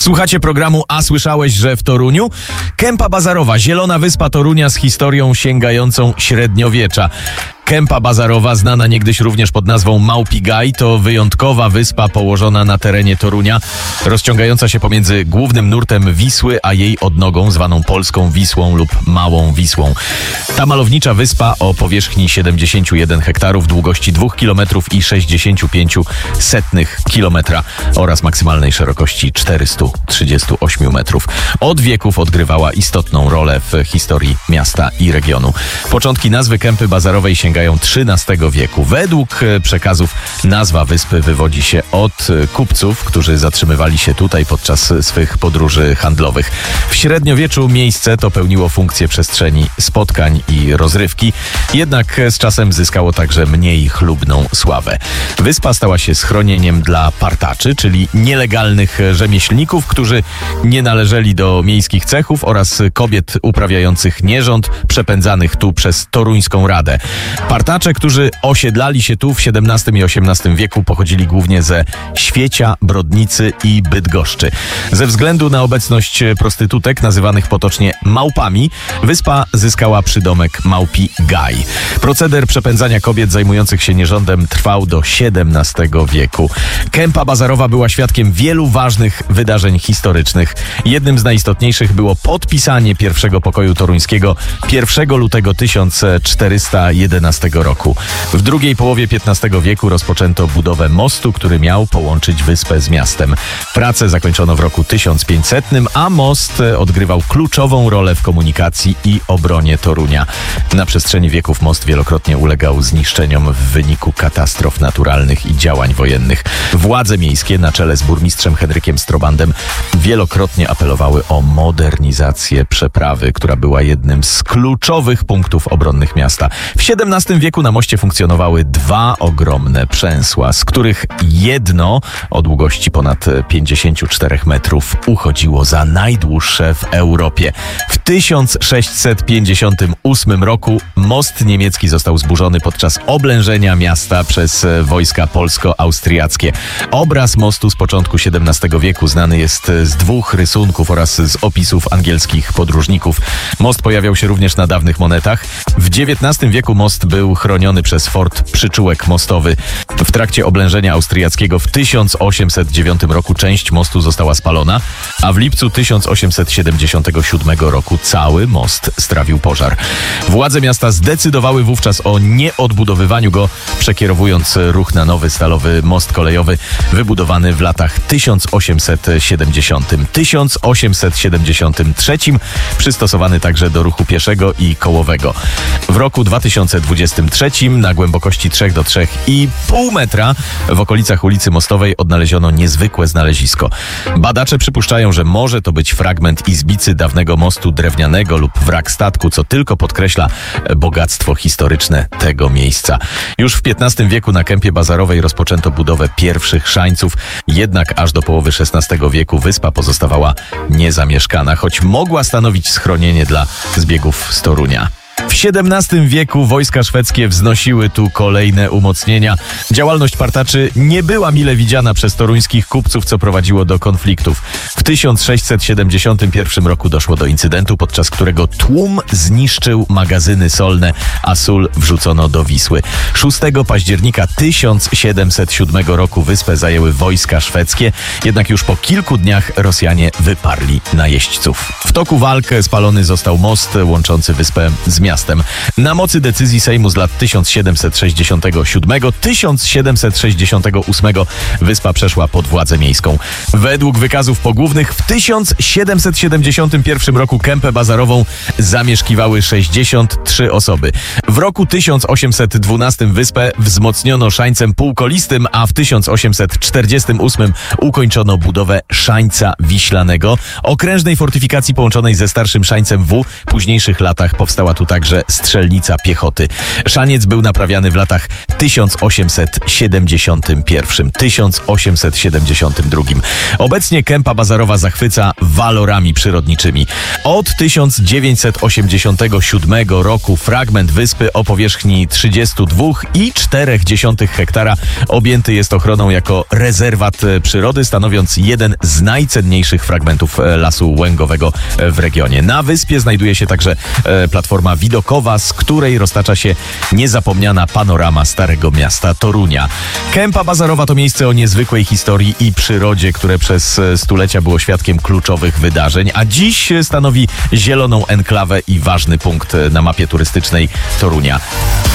Słuchacie programu A słyszałeś, że w Toruniu? Kępa Bazarowa, zielona wyspa Torunia z historią sięgającą średniowiecza. Kępa Bazarowa, znana niegdyś również pod nazwą Małpi Gaj, to wyjątkowa wyspa położona na terenie Torunia, rozciągająca się pomiędzy głównym nurtem Wisły, a jej odnogą, zwaną Polską Wisłą lub Małą Wisłą. Ta malownicza wyspa o powierzchni 71 hektarów, długości 2 km i 65,1 km oraz maksymalnej szerokości 438 metrów. Od wieków odgrywała istotną rolę w historii miasta i regionu. Początki nazwy Kępy Bazarowej sięgają XIII wieku. Według przekazów nazwa wyspy wywodzi się od kupców, którzy zatrzymywali się tutaj podczas swych podróży handlowych. W średniowieczu miejsce to pełniło funkcję przestrzeni spotkań i rozrywki, jednak z czasem zyskało także mniej chlubną sławę. Wyspa stała się schronieniem dla partaczy, czyli nielegalnych rzemieślników, którzy nie należeli do miejskich cechów, oraz kobiet uprawiających nierząd, przepędzanych tu przez Toruńską Radę. Partacze, którzy osiedlali się tu w XVII i XVIII wieku, pochodzili głównie ze Świecia, Brodnicy i Bydgoszczy. Ze względu na obecność prostytutek nazywanych potocznie małpami, wyspa zyskała przydomek Małpi Gaj. Proceder przepędzania kobiet zajmujących się nierządem trwał do XVII wieku. Kępa Bazarowa była świadkiem wielu ważnych wydarzeń historycznych. Jednym z najistotniejszych było podpisanie pierwszego pokoju toruńskiego 1 lutego 1411 roku. W drugiej połowie XV wieku rozpoczęto budowę mostu, który miał połączyć wyspę z miastem. Pracę zakończono w roku 1500, a most odgrywał kluczową rolę w komunikacji i obronie Torunia. Na przestrzeni wieków most wielokrotnie ulegał zniszczeniom w wyniku katastrof naturalnych i działań wojennych. Władze miejskie na czele z burmistrzem Henrykiem Strobandem wielokrotnie apelowały o modernizację przeprawy, która była jednym z kluczowych punktów obronnych miasta. W XVII wieku na moście funkcjonowały dwa ogromne przęsła, z których jedno o długości ponad 54 metrów uchodziło za najdłuższe w Europie. W 1658 roku most niemiecki został zburzony podczas oblężenia miasta przez wojska polsko-austriackie. Obraz mostu z początku XVII wieku znany jest z dwóch rysunków oraz z opisów angielskich podróżników. Most pojawiał się również na dawnych monetach. W XIX wieku most był chroniony przez Fort Przyczółek Mostowy. W trakcie oblężenia austriackiego w 1809 roku część mostu została spalona, a w lipcu 1877 roku cały most strawił pożar. Władze miasta zdecydowały wówczas o nieodbudowywaniu go, przekierowując ruch na nowy stalowy most kolejowy wybudowany w latach 1870-1873, przystosowany także do ruchu pieszego i kołowego. W roku 2023 na głębokości 3 do 3,5 metra w okolicach ulicy Mostowej odnaleziono niezwykłe znalezisko. Badacze przypuszczają, że może to być fragment izbicy dawnego mostu drewnianego lub wrak statku, co tylko podkreśla bogactwo historyczne tego miejsca. Już w XV wieku na Kępie Bazarowej rozpoczęto budowę pierwszych szańców, jednak aż do połowy XVI wieku wyspa pozostawała niezamieszkana, choć mogła stanowić schronienie dla zbiegów z Torunia. W XVII wieku wojska szwedzkie wznosiły tu kolejne umocnienia. Działalność partaczy nie była mile widziana przez toruńskich kupców, co prowadziło do konfliktów. W 1671 roku doszło do incydentu, podczas którego tłum zniszczył magazyny solne, a sól wrzucono do Wisły. 6 października 1707 roku wyspę zajęły wojska szwedzkie, jednak już po kilku dniach Rosjanie wyparli najeźdźców. W toku walk spalony został most łączący wyspę z miastem. Na mocy decyzji Sejmu z lat 1767-1768 wyspa przeszła pod władzę miejską. Według wykazów pogłównych w 1771 roku Kępę Bazarową zamieszkiwały 63 osoby. W roku 1812 wyspę wzmocniono szańcem półkolistym, a w 1848 ukończono budowę szańca wiślanego, okrężnej fortyfikacji połączonej ze starszym szańcem W. W późniejszych latach powstała tutaj także strzelnica piechoty. Szaniec był naprawiany w latach 1871-1872. Obecnie Kępa Bazarowa zachwyca walorami przyrodniczymi. Od 1987 roku fragment wyspy o powierzchni 32,4 hektara objęty jest ochroną jako rezerwat przyrody, stanowiąc jeden z najcenniejszych fragmentów lasu łęgowego w regionie. Na wyspie znajduje się także platforma widokowa, z której roztacza się niezapomniana panorama Starego Miasta Torunia. Kępa Bazarowa to miejsce o niezwykłej historii i przyrodzie, które przez stulecia było świadkiem kluczowych wydarzeń, a dziś stanowi zieloną enklawę i ważny punkt na mapie turystycznej Torunia.